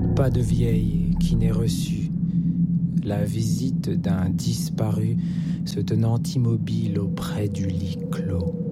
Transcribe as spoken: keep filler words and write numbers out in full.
Pas de vieille qui n'ait reçu la visite d'un disparu se tenant immobile auprès du lit clos.